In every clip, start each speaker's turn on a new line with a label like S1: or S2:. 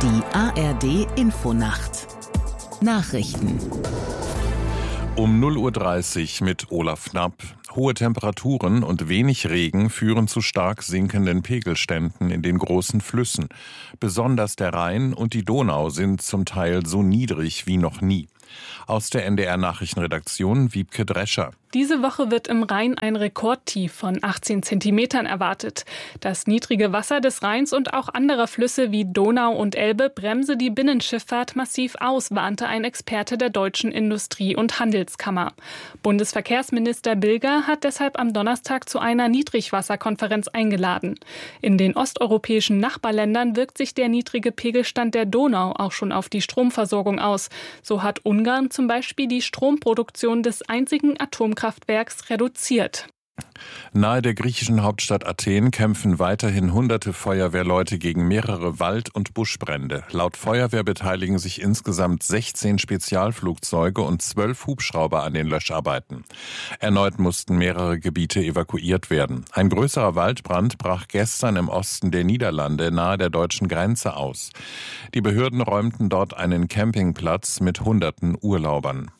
S1: Die ARD-Infonacht. Nachrichten.
S2: Um 0:30 Uhr mit Olaf Knapp. Hohe Temperaturen und wenig Regen führen zu stark sinkenden Pegelständen in den großen Flüssen. Besonders der Rhein und die Donau sind zum Teil so niedrig wie noch nie. Aus der NDR-Nachrichtenredaktion Wiebke Drescher.
S3: Diese Woche wird im Rhein ein Rekordtief von 18 Zentimetern erwartet. Das niedrige Wasser des Rheins und auch anderer Flüsse wie Donau und Elbe bremse die Binnenschifffahrt massiv aus, warnte ein Experte der Deutschen Industrie- und Handelskammer. Bundesverkehrsminister Bilger hat deshalb am Donnerstag zu einer Niedrigwasserkonferenz eingeladen. In den osteuropäischen Nachbarländern wirkt sich der niedrige Pegelstand der Donau auch schon auf die Stromversorgung aus. So hat Ungarn zum Beispiel die Stromproduktion des einzigen Atomkraftwerks reduziert.
S2: Nahe der griechischen Hauptstadt Athen kämpfen weiterhin hunderte Feuerwehrleute gegen mehrere Wald- und Buschbrände. Laut Feuerwehr beteiligen sich insgesamt 16 Spezialflugzeuge und 12 Hubschrauber an den Löscharbeiten. Erneut mussten mehrere Gebiete evakuiert werden. Ein größerer Waldbrand brach gestern im Osten der Niederlande nahe der deutschen Grenze aus. Die Behörden räumten dort einen Campingplatz mit hunderten Urlaubern.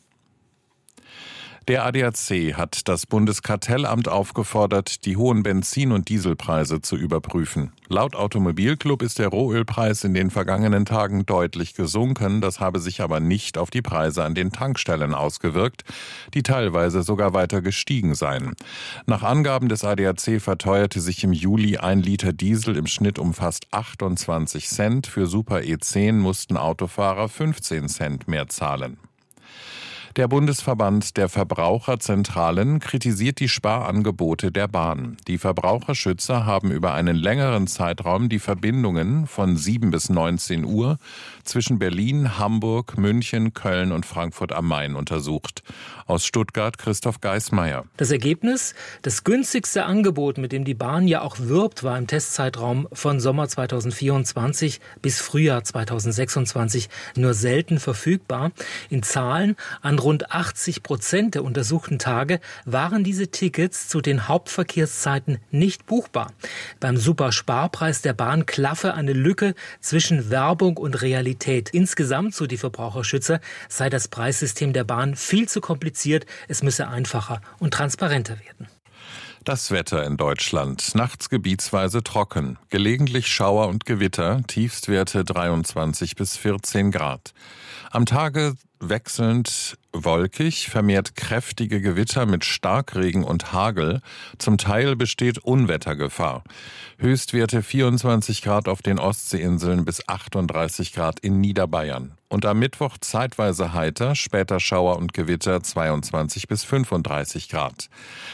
S2: Der ADAC hat das Bundeskartellamt aufgefordert, die hohen Benzin- und Dieselpreise zu überprüfen. Laut Automobilclub ist der Rohölpreis in den vergangenen Tagen deutlich gesunken. Das habe sich aber nicht auf die Preise an den Tankstellen ausgewirkt, die teilweise sogar weiter gestiegen seien. Nach Angaben des ADAC verteuerte sich im Juli 1 Liter Diesel im Schnitt um fast 28 Cent. Für Super E10 mussten Autofahrer 15 Cent mehr zahlen. Der Bundesverband der Verbraucherzentralen kritisiert die Sparangebote der Bahn. Die Verbraucherschützer haben über einen längeren Zeitraum die Verbindungen von 7 bis 19 Uhr zwischen Berlin, Hamburg, München, Köln und Frankfurt am Main untersucht. Aus Stuttgart Christoph Geismeier.
S4: Das Ergebnis? Das günstigste Angebot, mit dem die Bahn ja auch wirbt, war im Testzeitraum von Sommer 2024 bis Frühjahr 2026 nur selten verfügbar. In Zahlen: an rund 80% der untersuchten Tage waren diese Tickets zu den Hauptverkehrszeiten nicht buchbar. Beim Supersparpreis der Bahn klaffe eine Lücke zwischen Werbung und Realität. Insgesamt, so die Verbraucherschützer, sei das Preissystem der Bahn viel zu kompliziert. Es müsse einfacher und transparenter werden.
S2: Das Wetter in Deutschland. Nachts gebietsweise trocken. Gelegentlich Schauer und Gewitter. Tiefstwerte 23 bis 14 Grad. Am Tage wechselnd wolkig, vermehrt kräftige Gewitter mit Starkregen und Hagel. Zum Teil besteht Unwettergefahr. Höchstwerte 24 Grad auf den Ostseeinseln bis 38 Grad in Niederbayern. Und am Mittwoch zeitweise heiter, später Schauer und Gewitter 22 bis 35 Grad.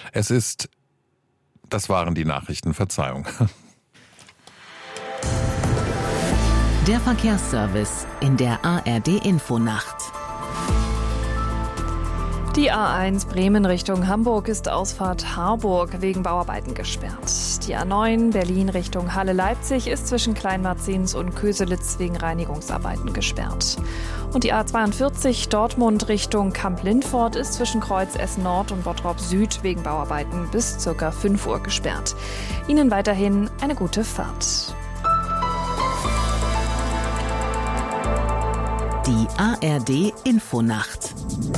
S2: Das waren die Nachrichten, Verzeihung.
S1: Der Verkehrsservice in der ARD-Infonacht.
S5: Die A1 Bremen Richtung Hamburg ist Ausfahrt Harburg wegen Bauarbeiten gesperrt. Die A9 Berlin Richtung Halle-Leipzig ist zwischen Kleinmarzins und Köselitz wegen Reinigungsarbeiten gesperrt. Und die A42 Dortmund Richtung Kamp-Lindfort ist zwischen Kreuz Essen-Nord und Bottrop Süd wegen Bauarbeiten bis ca. 5 Uhr gesperrt. Ihnen weiterhin eine gute Fahrt.
S1: Die ARD-Infonacht.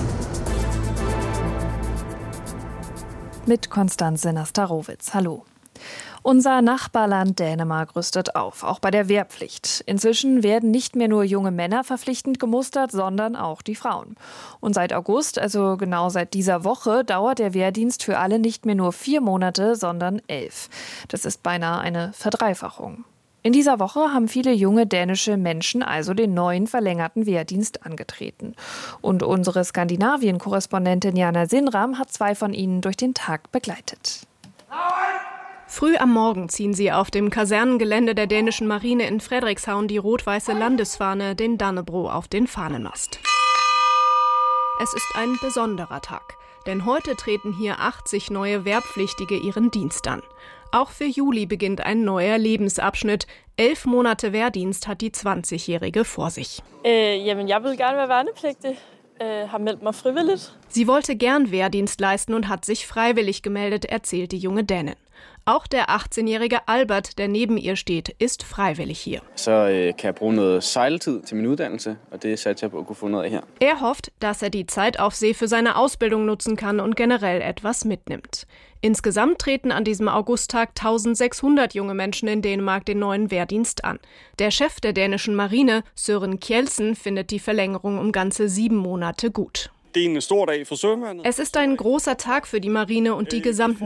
S5: Mit Konstanze Nastarowitz. Hallo. Unser Nachbarland Dänemark rüstet auf, auch bei der Wehrpflicht. Inzwischen werden nicht mehr nur junge Männer verpflichtend gemustert, sondern auch die Frauen. Und seit August, also genau seit dieser Woche, dauert der Wehrdienst für alle nicht mehr nur 4 Monate, sondern 11. Das ist beinahe eine Verdreifachung. In dieser Woche haben viele junge dänische Menschen also den neuen verlängerten Wehrdienst angetreten. Und unsere Skandinavien-Korrespondentin Jana Sinram hat 2 von ihnen durch den Tag begleitet.
S6: Früh am Morgen ziehen sie auf dem Kasernengelände der dänischen Marine in Frederikshavn die rot-weiße Landesfahne, den Dannebrog, auf den Fahnenmast. Es ist ein besonderer Tag, denn heute treten hier 80 neue Wehrpflichtige ihren Dienst an. Auch für Juli beginnt ein neuer Lebensabschnitt. 11 Monate Wehrdienst hat die 20-Jährige vor sich.
S7: Jeg vil gerne være værnepligtig. Har meldt mig frivilligt.
S6: Sie wollte gern Wehrdienst leisten und hat sich freiwillig gemeldet, erzählt die junge Dänin. Auch der 18-jährige Albert, der neben ihr steht, ist freiwillig hier. Er hofft, dass er die Zeit auf See für seine Ausbildung nutzen kann und generell etwas mitnimmt. Insgesamt treten an diesem Augusttag 1600 junge Menschen in Dänemark den neuen Wehrdienst an. Der Chef der dänischen Marine, Søren Kjeldsen, findet die Verlängerung um ganze 7 Monate gut. Es ist ein großer Tag für die Marine und die gesamten